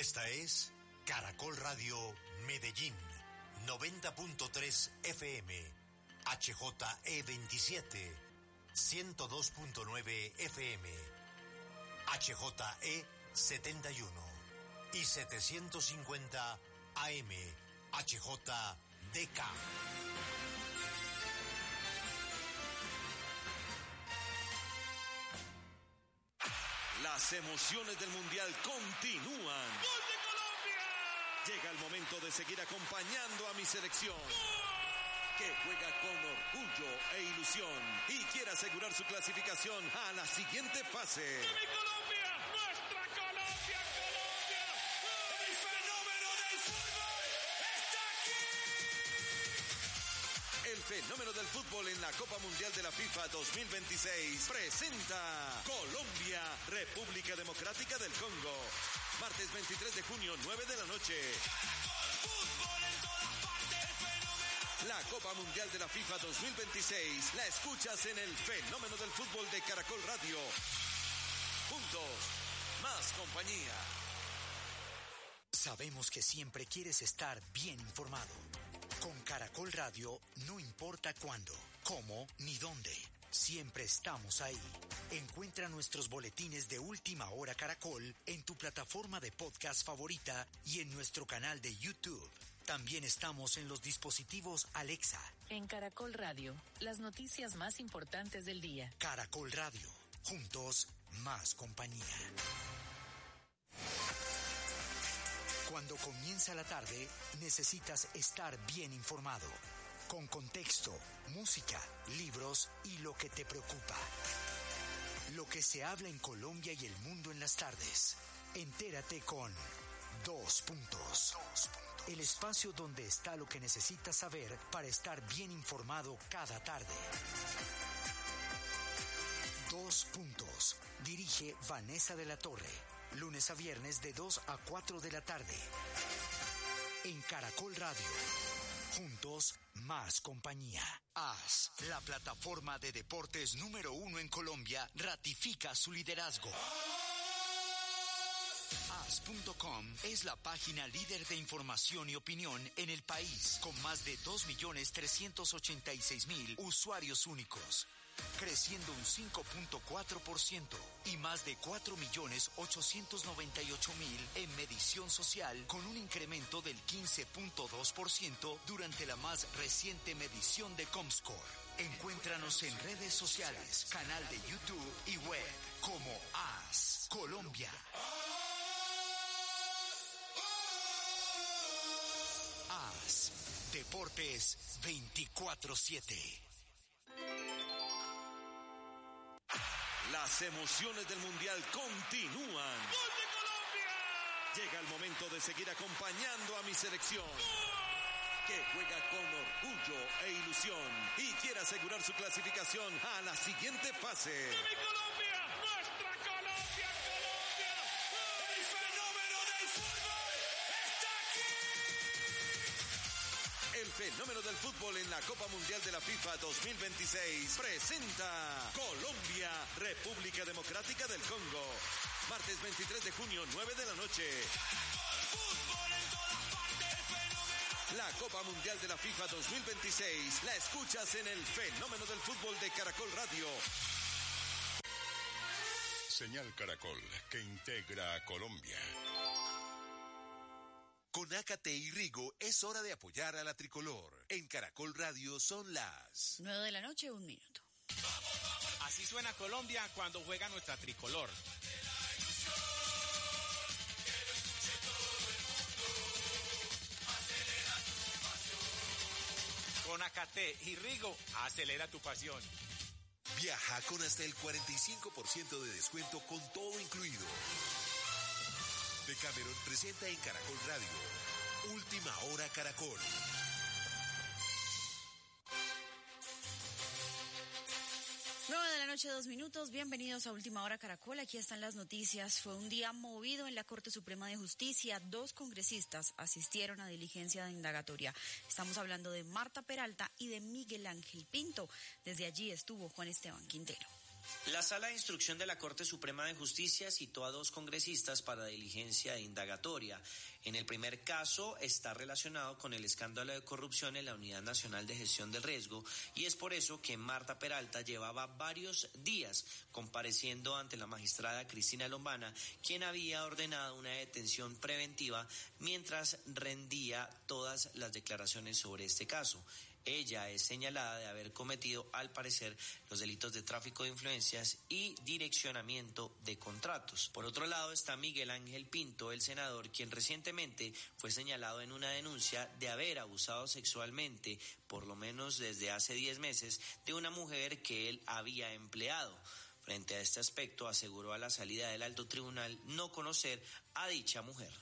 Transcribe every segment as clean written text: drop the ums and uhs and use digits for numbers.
Esta es Caracol Radio Medellín, 90.3 FM, HJE27, 102.9 FM, HJE71 y 750 AM, HJDK. Las emociones del Mundial continúan. ¡Gol de Colombia! Llega el momento de seguir acompañando a mi selección. Que juega con orgullo e ilusión y quiere asegurar su clasificación a la siguiente fase. ¡De mi Colombia! ¡Nuestra Colombia, Colombia! ¡El fenómeno del fútbol está aquí! El fenómeno del fútbol en la Copa Mundial de la FIFA 2026 presenta Colombia, República Democrática del Congo. Martes 23 de junio, 9 de la noche. ¡Fútbol en todas partes! La Copa Mundial de la FIFA 2026 la escuchas en el fenómeno del fútbol de Caracol Radio. Juntos, más compañía. Sabemos que siempre quieres estar bien informado. Con Caracol Radio no importa cuándo, cómo ni dónde. Siempre estamos ahí. Encuentra nuestros boletines de Última Hora Caracol en tu plataforma de podcast favorita y en nuestro canal de YouTube. También estamos en los dispositivos Alexa. En Caracol Radio, las noticias más importantes del día. Caracol Radio, juntos, más compañía. Cuando comienza la tarde, necesitas estar bien informado. Con contexto, música, libros y lo que te preocupa. Lo que se habla en Colombia y el mundo en las tardes. Entérate con Dos Puntos. El espacio donde está lo que necesitas saber para estar bien informado cada tarde. Dos Puntos. Dirige Vanessa de la Torre. Lunes a viernes de 2 a 4 de la tarde. En Caracol Radio. Juntos, más compañía. AS, la plataforma de deportes número 1 en Colombia, ratifica su liderazgo. AS.com es la página líder de información y opinión en el país, con más de 2.386.000 usuarios únicos, creciendo un 5.4% y más de 4.898.000 en medición social, con un incremento del 15.2% durante la más reciente medición de Comscore. Encuéntranos en redes sociales, canal de YouTube y web como AS Colombia. AS Deportes 24/7. Las emociones del Mundial continúan. ¡Gol de Colombia! Llega el momento de seguir acompañando a mi selección. Que juega con orgullo e ilusión y quiere asegurar su clasificación a la siguiente fase. ¡De mi Colombia! ¡Nuestra Colombia, Colombia! ¡El fenómeno del fútbol está aquí! El fenómeno del fútbol en la Copa Mundial de la FIFA 2026 presenta Colombia, República Democrática del Congo. Martes 23 de junio, 9 de la noche. ¡Fútbol en todas partes! La Copa Mundial de la FIFA 2026 la escuchas en el fenómeno del fútbol de Caracol Radio. Señal Caracol, que integra a Colombia. Con Ácate y Rigo es hora de apoyar a la tricolor. En Caracol Radio son las 9 de la noche, 1 minuto. Así suena Colombia cuando juega nuestra tricolor. Con Ácate y Rigo, acelera tu pasión. Viaja con hasta el 45% de descuento con todo incluido. Decameron presenta en Caracol Radio Última Hora Caracol. 9 de la noche, 2 minutos. Bienvenidos a Última Hora Caracol. Aquí están las noticias. Fue un día movido en la Corte Suprema de Justicia. 2 congresistas asistieron a diligencia de indagatoria. Estamos hablando de Marta Peralta y de Miguel Ángel Pinto. Desde allí estuvo Juan Esteban Quintero. La Sala de Instrucción de la Corte Suprema de Justicia citó a 2 congresistas para diligencia indagatoria. En el primer caso está relacionado con el escándalo de corrupción en la Unidad Nacional de Gestión del Riesgo y es por eso que Marta Peralta llevaba varios días compareciendo ante la magistrada Cristina Lombana, quien había ordenado una detención preventiva mientras rendía todas las declaraciones sobre este caso. Ella es señalada de haber cometido, al parecer, los delitos de tráfico de influencias y direccionamiento de contratos. Por otro lado está Miguel Ángel Pinto, el senador, quien recientemente fue señalado en una denuncia de haber abusado sexualmente, por lo menos desde hace 10 meses, de una mujer que él había empleado. Frente a este aspecto, aseguró a la salida del alto tribunal no conocer a dicha mujer.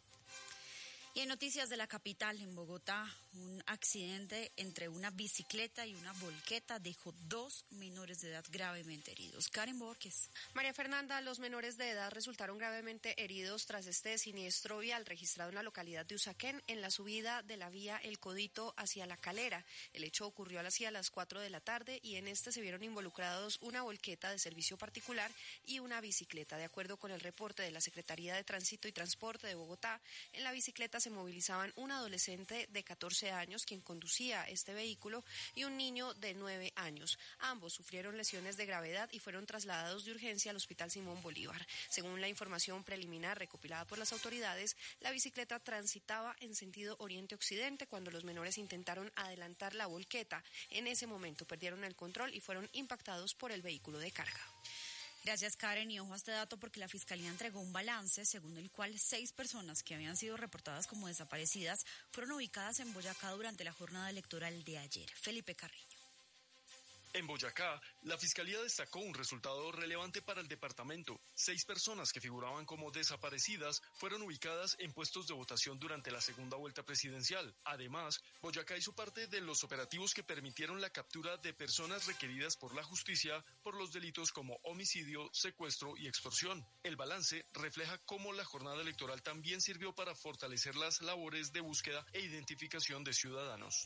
Y en noticias de la capital, en Bogotá, un accidente entre una bicicleta y una volqueta dejó 2 menores de edad gravemente heridos. Karen Borges. María Fernanda, los menores de edad resultaron gravemente heridos tras este siniestro vial registrado en la localidad de Usaquén, en la subida de la vía El Codito hacia La Calera. El hecho ocurrió hacia las 4 de la tarde y en este se vieron involucrados una volqueta de servicio particular y una bicicleta. De acuerdo con el reporte de la Secretaría de Tránsito y Transporte de Bogotá, en la bicicleta se movilizaban un adolescente de 14 años, quien conducía este vehículo, y un niño de 9 años. Ambos sufrieron lesiones de gravedad y fueron trasladados de urgencia al Hospital Simón Bolívar. Según la información preliminar recopilada por las autoridades, la bicicleta transitaba en sentido oriente-occidente cuando los menores intentaron adelantar la volqueta. En ese momento perdieron el control y fueron impactados por el vehículo de carga. Gracias, Karen, y ojo a este dato porque la Fiscalía entregó un balance según el cual 6 personas que habían sido reportadas como desaparecidas fueron ubicadas en Boyacá durante la jornada electoral de ayer. Felipe Carreño. En Boyacá, la Fiscalía destacó un resultado relevante para el departamento. 6 personas que figuraban como desaparecidas fueron ubicadas en puestos de votación durante la segunda vuelta presidencial. Además, Boyacá hizo parte de los operativos que permitieron la captura de personas requeridas por la justicia por los delitos como homicidio, secuestro y extorsión. El balance refleja cómo la jornada electoral también sirvió para fortalecer las labores de búsqueda e identificación de ciudadanos.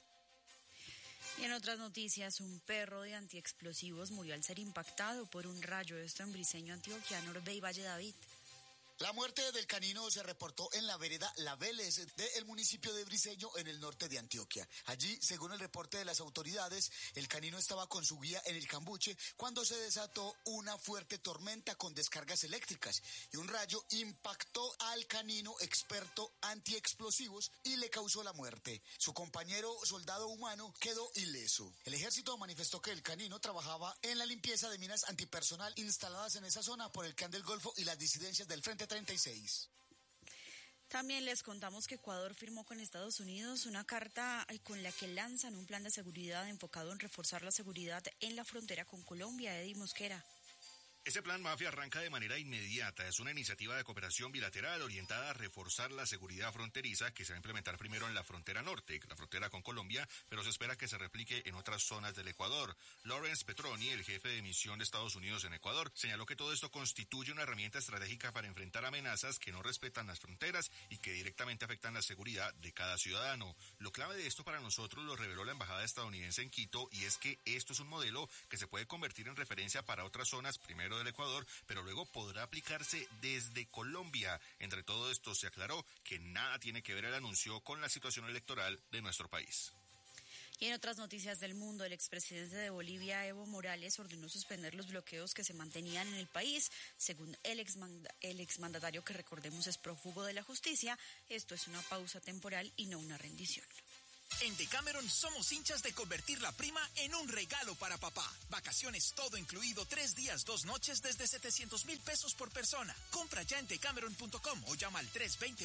Y en otras noticias, un perro de antiexplosivos murió al ser impactado por un rayo, esto en Briceño, Antioquia, Norbe y Valle David. La muerte del canino se reportó en la vereda La Vélez del municipio de Briceño, en el norte de Antioquia. Allí, según el reporte de las autoridades, el canino estaba con su guía en el Cambuche cuando se desató una fuerte tormenta con descargas eléctricas y un rayo impactó al canino experto antiexplosivos y le causó la muerte. Su compañero soldado humano quedó ileso. El ejército manifestó que el canino trabajaba en la limpieza de minas antipersonal instaladas en esa zona por el Clan del Golfo y las disidencias del Frente 36. También les contamos que Ecuador firmó con Estados Unidos una carta con la que lanzan un plan de seguridad enfocado en reforzar la seguridad en la frontera con Colombia. Eddie Mosquera. Ese plan Mafia arranca de manera inmediata. Es una iniciativa de cooperación bilateral orientada a reforzar la seguridad fronteriza que se va a implementar primero en la frontera norte, la frontera con Colombia, pero se espera que se replique en otras zonas del Ecuador. Lawrence Petroni, el jefe de misión de Estados Unidos en Ecuador, señaló que todo esto constituye una herramienta estratégica para enfrentar amenazas que no respetan las fronteras y que directamente afectan la seguridad de cada ciudadano. Lo clave de esto para nosotros lo reveló la embajada estadounidense en Quito, y es que esto es un modelo que se puede convertir en referencia para otras zonas, primero del Ecuador, pero luego podrá aplicarse desde Colombia. Entre todo esto se aclaró que nada tiene que ver el anuncio con la situación electoral de nuestro país. Y en otras noticias del mundo, el expresidente de Bolivia, Evo Morales, ordenó suspender los bloqueos que se mantenían en el país. Según el exmandatario, que recordemos es prófugo de la justicia, esto es una pausa temporal y no una rendición. En Decameron somos hinchas de convertir la prima en un regalo para papá. Vacaciones todo incluido, 3 días, 2 noches desde 700,000 pesos por persona. Compra ya en decameron.com o llama al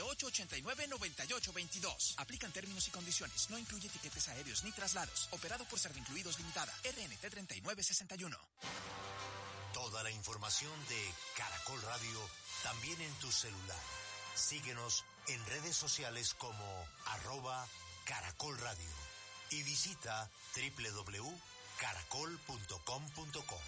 328-89-9822. Aplican términos y condiciones. No incluye tiquetes aéreos ni traslados. Operado por Servincluidos Limitada. RNT 3961. Toda la información de Caracol Radio también en tu celular. Síguenos en redes sociales como @Caracol Radio y visita www.caracol.com.co.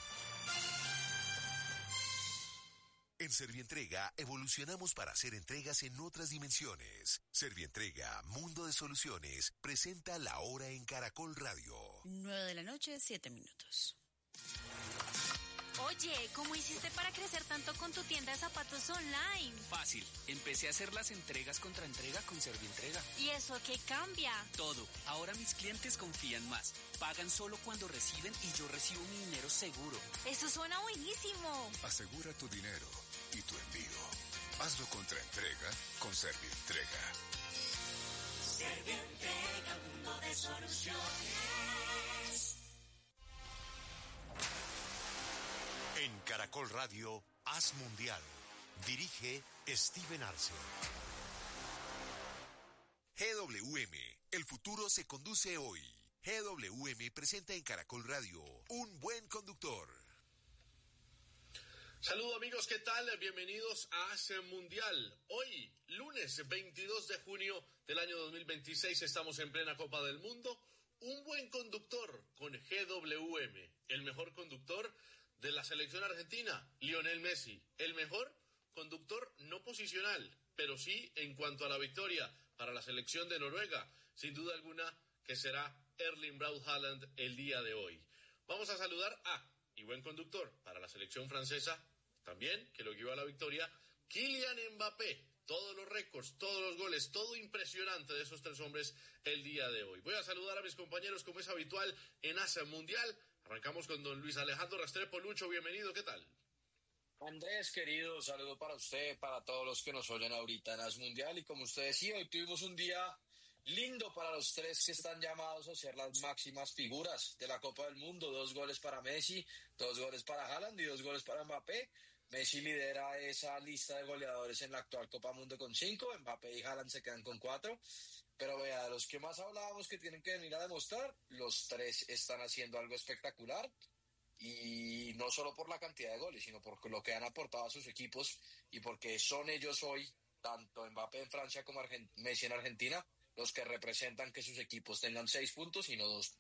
En Servientrega evolucionamos para hacer entregas en otras dimensiones. Servientrega, Mundo de Soluciones, presenta La Hora en Caracol Radio. 9 de la noche, 7 minutos. Oye, ¿cómo hiciste para crecer tanto con tu tienda de zapatos online? Fácil, empecé a hacer las entregas contra entrega con Servientrega. ¿Y eso qué cambia? Todo, ahora mis clientes confían más. Pagan solo cuando reciben y yo recibo mi dinero seguro. Eso suena buenísimo. Asegura tu dinero y tu envío. Hazlo contra entrega con Servientrega. Servientrega, mundo de soluciones. En Caracol Radio, Haz Mundial. Dirige Steven Arce. GWM, el futuro se conduce hoy. GWM presenta en Caracol Radio Un Buen Conductor. Saludos amigos, ¿qué tal? Bienvenidos a Haz Mundial. Hoy, lunes 22 de junio del año 2026, estamos en plena Copa del Mundo. Un buen conductor con GWM, el mejor conductor de la selección argentina, Lionel Messi. El mejor conductor no posicional, pero sí en cuanto a la victoria para la selección de Noruega. Sin duda alguna que será Erling Braut Haaland el día de hoy. Vamos a saludar y buen conductor para la selección francesa, también, que lo guió a la victoria, Kylian Mbappé. Todos los récords, todos los goles, todo impresionante de esos tres hombres el día de hoy. Voy a saludar a mis compañeros como es habitual en Haz Mundial. Arrancamos con don Luis Alejandro Restrepo. Lucho, bienvenido, ¿qué tal? Andrés, querido, saludo para usted, para todos los que nos oyen ahorita en Haz Mundial. Y como usted decía, hoy tuvimos un día lindo para los tres que están llamados a ser las máximas figuras de la Copa del Mundo. 2 goles para Messi, 2 goles para Haaland y 2 goles para Mbappé. Messi lidera esa lista de goleadores en la actual Copa Mundo con 5, Mbappé y Haaland se quedan con 4. Pero vea, de los que más hablábamos que tienen que venir a demostrar, los tres están haciendo algo espectacular. Y no solo por la cantidad de goles, sino por lo que han aportado a sus equipos y porque son ellos hoy, tanto Mbappé en Francia como Messi en Argentina, los que representan que sus equipos tengan 6 puntos y no 2.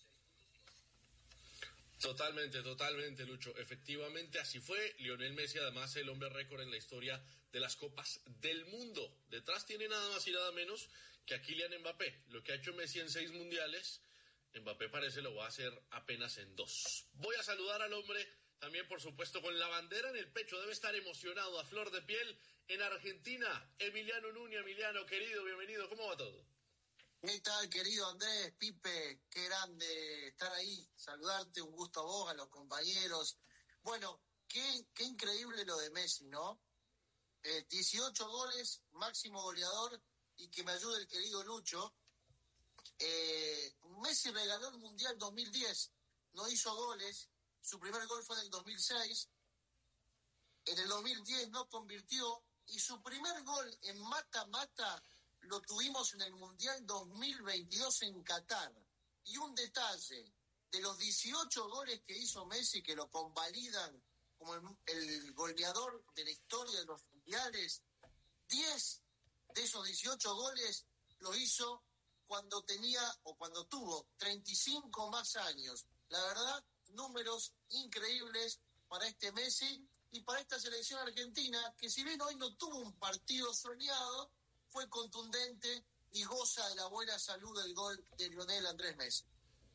Totalmente, Lucho. Efectivamente, así fue. Lionel Messi, además, el hombre récord en la historia de las Copas del Mundo. Detrás tiene nada más y nada menos que a Kylian Mbappé. Lo que ha hecho Messi en 6 mundiales, Mbappé parece lo va a hacer apenas en 2. Voy a saludar al hombre, también, por supuesto, con la bandera en el pecho. Debe estar emocionado, a flor de piel, en Argentina. Emiliano Núñez. Emiliano, querido, bienvenido. ¿Cómo va todo? ¿Qué tal, querido Andrés, Pipe? Qué grande estar ahí, saludarte, un gusto a vos, a los compañeros. Bueno, qué increíble lo de Messi, ¿no? 18 goles, máximo goleador, y que me ayude el querido Lucho. Messi regaló el Mundial 2010, no hizo goles, su primer gol fue en el 2006, en el 2010 no convirtió, y su primer gol en mata-mata lo tuvimos en el Mundial 2022 en Qatar. Y un detalle, de los 18 goles que hizo Messi, que lo convalidan como el goleador de la historia de los mundiales, 10 de esos 18 goles lo hizo cuando tuvo 35 más años. La verdad, números increíbles para este Messi y para esta selección argentina, que si bien hoy no tuvo un partido soñado, fue contundente y goza de la buena salud del gol de Lionel Andrés Messi.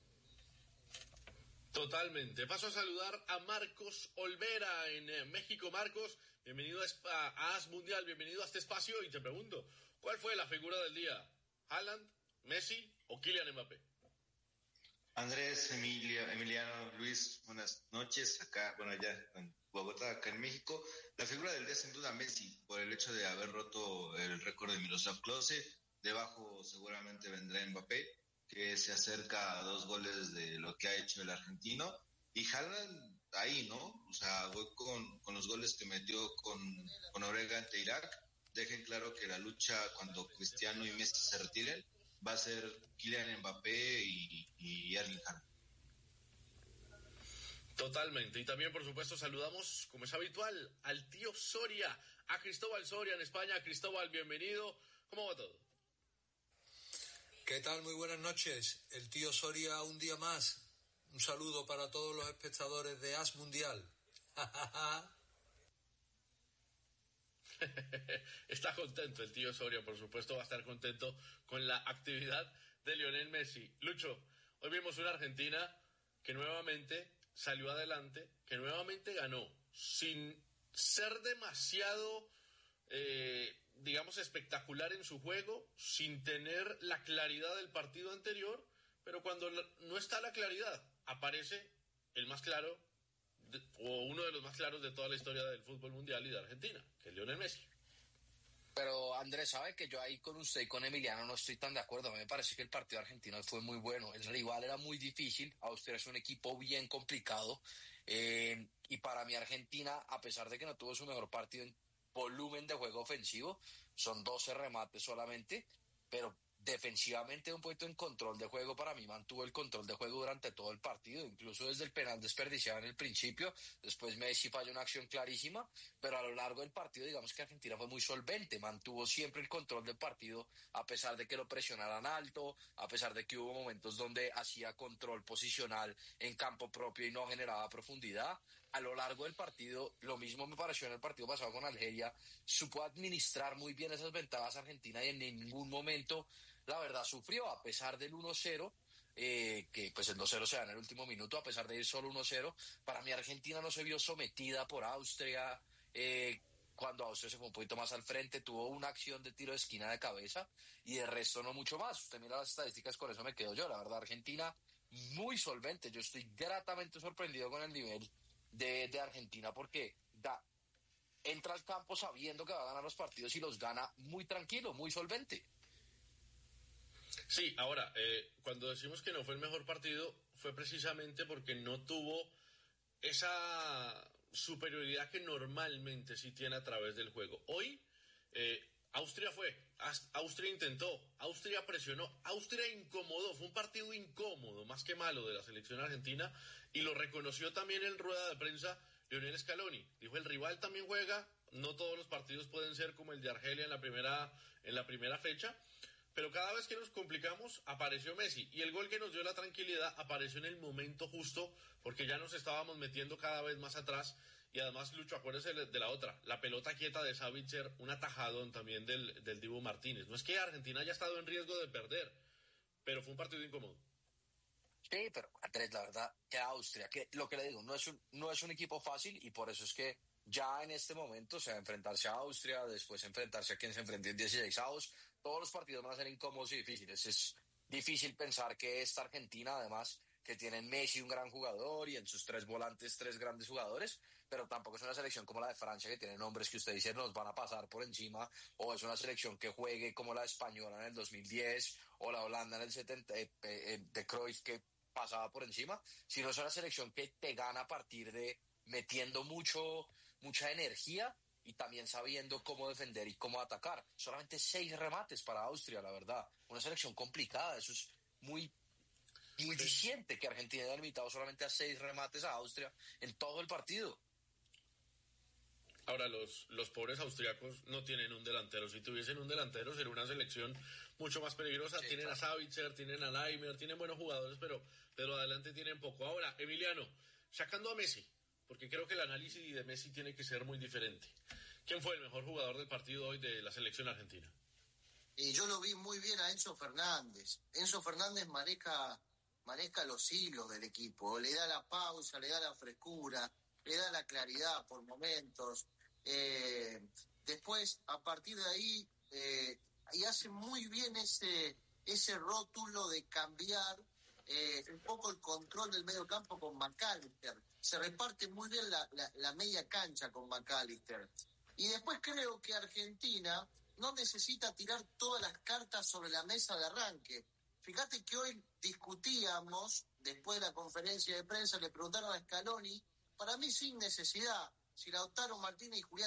Totalmente. Paso a saludar a Marcos Olvera en México. Marcos, bienvenido a Haz Mundial, bienvenido a este espacio y te pregunto, ¿cuál fue la figura del día? ¿Haaland, Messi o Kylian Mbappé? Andrés, Emiliano, Luis, buenas noches. Acá, ya en Bogotá, acá en México. La figura del día sin duda Messi, por el hecho de haber roto el récord de Miroslav Klose. Debajo seguramente vendrá Mbappé, que se acerca a 2 goles de lo que ha hecho el argentino. Y Haaland ahí, ¿no? O sea, voy con los goles que metió con Noruega ante Irak. Dejen claro que la lucha cuando Cristiano y Messi se retiren va a ser Kylian Mbappé y Erling Haaland. Totalmente. Y también, por supuesto, saludamos, como es habitual, al tío Soria, a Cristóbal Soria en España. Cristóbal, bienvenido. ¿Cómo va todo? ¿Qué tal? Muy buenas noches. El tío Soria un día más. Un saludo para todos los espectadores de Haz Mundial. Está contento el tío Soria, por supuesto, va a estar contento con la actividad de Lionel Messi. Lucho, hoy vimos una Argentina que nuevamente salió adelante, que nuevamente ganó, sin ser demasiado, digamos, espectacular en su juego, sin tener la claridad del partido anterior, pero cuando no está la claridad, aparece el más claro, o uno de los más claros de toda la historia del fútbol mundial y de Argentina, que es Lionel Messi. Pero Andrés, sabe que yo ahí con usted y con Emiliano no estoy tan de acuerdo. A mí me parece que el partido argentino fue muy bueno. El rival era muy difícil. Austria es un equipo bien complicado. Y para mí Argentina, a pesar de que no tuvo su mejor partido en volumen de juego ofensivo, son 12 remates solamente, pero defensivamente un poquito en control de juego. Para mí mantuvo el control de juego durante todo el partido, incluso desde el penal desperdiciado en el principio. Después Messi falló una acción clarísima, pero a lo largo del partido digamos que Argentina fue muy solvente, mantuvo siempre el control del partido a pesar de que lo presionaran alto, a pesar de que hubo momentos donde hacía control posicional en campo propio y no generaba profundidad. A lo largo del partido, lo mismo me pareció en el partido pasado con Algeria, supo administrar muy bien esas ventajas Argentina y en ningún momento, la verdad, sufrió, a pesar del 1-0, que pues el 2-0 se da en el último minuto, a pesar de ir solo 1-0, para mí Argentina no se vio sometida por Austria. Cuando Austria se fue un poquito más al frente, tuvo una acción de tiro de esquina de cabeza y de resto no mucho más. Usted mira las estadísticas, con eso me quedo yo. La verdad, Argentina muy solvente. Yo estoy gratamente sorprendido con el nivel de Argentina porque entra al campo sabiendo que va a ganar los partidos y los gana muy tranquilo, muy solvente. Sí, ahora, cuando decimos que no fue el mejor partido, fue precisamente porque no tuvo esa superioridad que normalmente sí tiene a través del juego. Hoy, Austria intentó, Austria presionó, Austria incomodó, fue un partido incómodo, más que malo de la selección argentina, y lo reconoció también en rueda de prensa Lionel Scaloni. Dijo, el rival también juega, no todos los partidos pueden ser como el de Argelia en la primera fecha, pero cada vez que nos complicamos apareció Messi, y el gol que nos dio la tranquilidad apareció en el momento justo, porque ya nos estábamos metiendo cada vez más atrás. Y además, Lucho, acuérdese de la otra, la pelota quieta de Savitzer, un atajadón también del Dibu Martínez. No es que Argentina haya estado en riesgo de perder, pero fue un partido incómodo. Sí, pero Andrés, la verdad, que Austria, que lo que le digo, no es un equipo fácil, y por eso es que ya en este momento, o sea, enfrentarse a Austria, después enfrentarse a quien se enfrentó en 16avos, todos los partidos van a ser incómodos y difíciles. Es difícil pensar que esta Argentina, además, que tiene en Messi un gran jugador y en sus tres volantes 3 grandes jugadores, pero tampoco es una selección como la de Francia, que tiene nombres que usted dice nos van a pasar por encima, o es una selección que juegue como la española en el 2010 o la Holanda en el 70 de Cruyff, que pasaba por encima, sino es una selección que te gana a partir de metiendo mucha energía y también sabiendo cómo defender y cómo atacar. Solamente 6 remates para Austria, la verdad. Una selección complicada, eso es muy diciente, que Argentina haya limitado solamente a 6 remates a Austria en todo el partido. Ahora, los pobres austriacos no tienen un delantero. Si tuviesen un delantero, sería una selección mucho más peligrosa. Sí, tienen, claro, a Savitzer, tienen a Leimer, tienen buenos jugadores, pero adelante tienen poco. Ahora, Emiliano, sacando a Messi, porque creo que el análisis de Messi tiene que ser muy diferente. ¿Quién fue el mejor jugador del partido hoy de la selección argentina? Yo lo vi muy bien a Enzo Fernández. Enzo Fernández maneja los hilos del equipo. Le da la pausa, le da la frescura, le da la claridad por momentos. Después, a partir de ahí, y hace muy bien ese rótulo de cambiar un poco el control del medio campo con McAllister. Se reparte muy bien la media cancha con McAllister. Y después creo que Argentina no necesita tirar todas las cartas sobre la mesa de arranque. Fíjate que hoy discutíamos, después de la conferencia de prensa, le preguntaron a Scaloni, para mí sin necesidad, si Lautaro Martínez y Julián